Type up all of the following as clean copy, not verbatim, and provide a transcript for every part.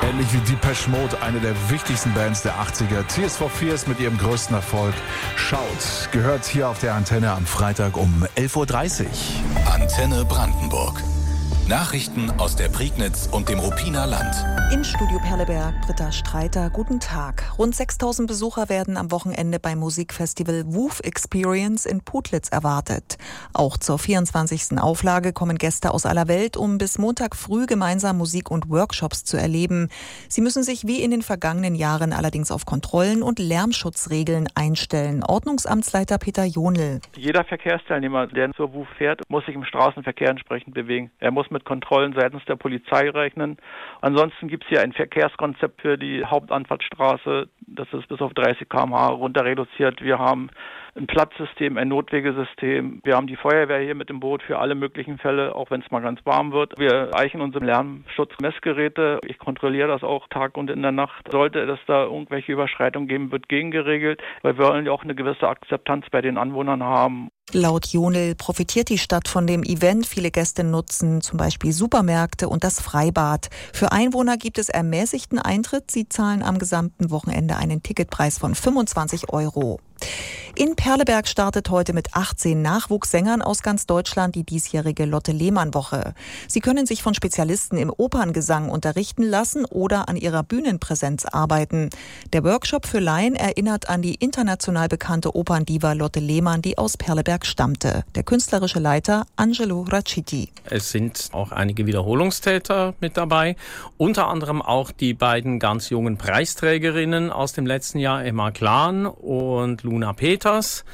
Ähnlich wie Depeche Mode, eine der wichtigsten Bands der 80er. Tears for Fears mit ihrem größten Erfolg. Schaut, gehört hier auf der Antenne am Freitag um 11.30 Uhr. Antenne Brandenburg. Nachrichten aus der Prignitz und dem Ruppiner Land. Im Studio Perleberg, Britta Streiter, guten Tag. Rund 6.000 Besucher werden am Wochenende beim Musikfestival WOOF Experience in Putlitz erwartet. Auch zur 24. Auflage kommen Gäste aus aller Welt, um bis Montag früh gemeinsam Musik und Workshops zu erleben. Sie müssen sich wie in den vergangenen Jahren allerdings auf Kontrollen und Lärmschutzregeln einstellen. Ordnungsamtsleiter Peter Jonel. Jeder Verkehrsteilnehmer, der zur WOOF fährt, muss sich im Straßenverkehr entsprechend bewegen. Er muss mit Kontrollen seitens der Polizei rechnen. Ansonsten gibt es hier ein Verkehrskonzept für die Hauptanfahrtsstraße. Das ist bis auf 30 km/h runter reduziert. Wir haben ein Platzsystem, ein Notwegesystem. Wir haben die Feuerwehr hier mit dem Boot für alle möglichen Fälle, auch wenn es mal ganz warm wird. Wir eichen unsere Lärmschutzmessgeräte. Ich kontrolliere das auch Tag und in der Nacht. Sollte es da irgendwelche Überschreitungen geben, wird gegengeregelt, weil wir wollen ja auch eine gewisse Akzeptanz bei den Anwohnern haben. Laut Jonel profitiert die Stadt von dem Event. Viele Gäste nutzen zum Beispiel Supermärkte und das Freibad. Für Einwohner gibt es ermäßigten Eintritt. Sie zahlen am gesamten Wochenende einen Ticketpreis von 25 €. In Perleberg startet heute mit 18 Nachwuchssängern aus ganz Deutschland die diesjährige Lotte-Lehmann-Woche. Sie können sich von Spezialisten im Operngesang unterrichten lassen oder an ihrer Bühnenpräsenz arbeiten. Der Workshop für Laien erinnert an die international bekannte Operndiva Lotte Lehmann, die aus Perleberg stammte. Der künstlerische Leiter Angelo Raciti. Es sind auch einige Wiederholungstäter mit dabei, unter anderem auch die beiden ganz jungen Preisträgerinnen aus dem letzten Jahr, Emma Klan und Luna Peters.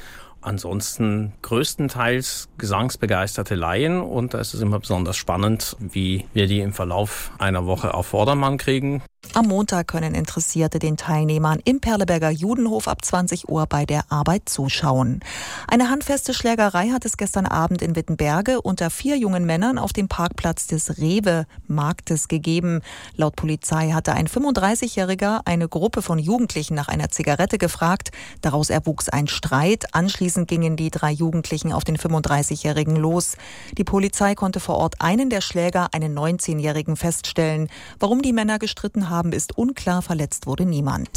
Ansonsten größtenteils gesangsbegeisterte Laien, und da ist es immer besonders spannend, wie wir die im Verlauf einer Woche auf Vordermann kriegen. Am Montag können Interessierte den Teilnehmern im Perleberger Judenhof ab 20 Uhr bei der Arbeit zuschauen. Eine handfeste Schlägerei hat es gestern Abend in Wittenberge unter 4 jungen Männern auf dem Parkplatz des Rewe-Marktes gegeben. Laut Polizei hatte ein 35-Jähriger eine Gruppe von Jugendlichen nach einer Zigarette gefragt. Daraus erwuchs ein Streit. Anschließend gingen die 3 Jugendlichen auf den 35-Jährigen los. Die Polizei konnte vor Ort einen der Schläger, einen 19-Jährigen, feststellen. Warum die Männer gestritten haben, ist unklar. Verletzt wurde niemand.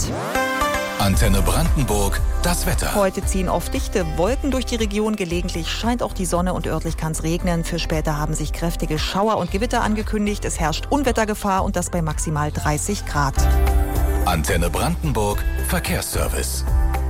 Antenne Brandenburg, das Wetter. Heute ziehen oft dichte Wolken durch die Region. Gelegentlich scheint auch die Sonne und örtlich kann es regnen. Für später haben sich kräftige Schauer und Gewitter angekündigt. Es herrscht Unwettergefahr und das bei maximal 30 Grad. Antenne Brandenburg, Verkehrsservice.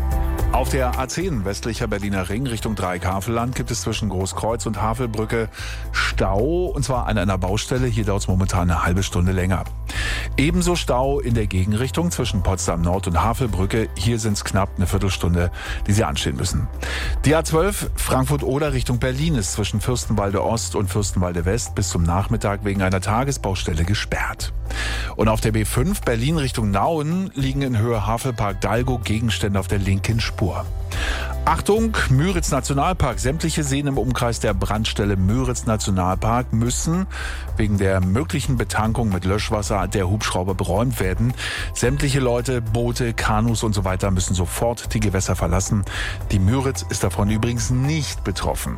Auf der A10 westlicher Berliner Ring Richtung Dreieck-Havelland gibt es zwischen Großkreuz und Havelbrücke Stau, und zwar an einer Baustelle. Hier dauert es momentan eine halbe Stunde länger. Ebenso Stau in der Gegenrichtung zwischen Potsdam Nord und Havelbrücke. Hier sind es knapp eine Viertelstunde, die Sie anstehen müssen. Die A12 Frankfurt-Oder Richtung Berlin ist zwischen Fürstenwalde Ost und Fürstenwalde West bis zum Nachmittag wegen einer Tagesbaustelle gesperrt. Und auf der B5 Berlin Richtung Nauen liegen in Höhe Havelpark-Dalgo Gegenstände auf der linken Spur. Achtung, Müritz Nationalpark. Sämtliche Seen im Umkreis der Brandstelle Müritz Nationalpark müssen wegen der möglichen Betankung mit Löschwasser der Hubschrauber beräumt werden. Sämtliche Leute, Boote, Kanus und so weiter müssen sofort die Gewässer verlassen. Die Müritz ist davon übrigens nicht betroffen.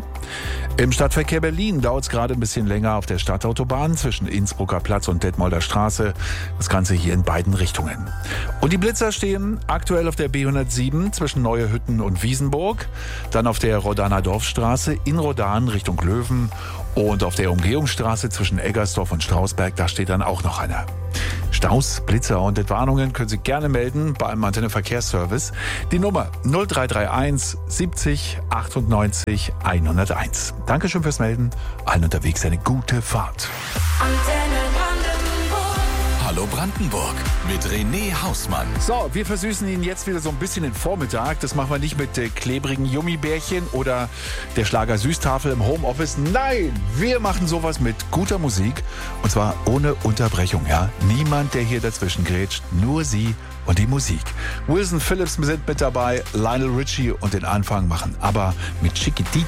Im Stadtverkehr Berlin dauert es gerade ein bisschen länger auf der Stadtautobahn zwischen Innsbrucker Platz und Detmolder Straße. Das Ganze hier in beiden Richtungen. Und die Blitzer stehen aktuell auf der B107 zwischen Neue Hütten und Wiesenburg. Dann auf der Rodaner Dorfstraße in Rodan Richtung Löwen und auf der Umgehungsstraße zwischen Eggersdorf und Strausberg, da steht dann auch noch einer. Staus, Blitzer und Entwarnungen können Sie gerne melden beim Antenne Verkehrsservice. Die Nummer 0331 70 98 101. Dankeschön fürs Melden. Allen unterwegs eine gute Fahrt. Hallo Brandenburg mit René Hausmann. So, wir versüßen Ihnen jetzt wieder so ein bisschen den Vormittag. Das machen wir nicht mit klebrigen Gummibärchen oder der Schlager-Süßtafel im Homeoffice. Nein, wir machen sowas mit guter Musik. Und zwar ohne Unterbrechung, ja. Niemand, der hier dazwischen grätscht, nur Sie und die Musik. Wilson Phillips sind mit dabei, Lionel Richie und den Anfang machen aber mit Chiquitita.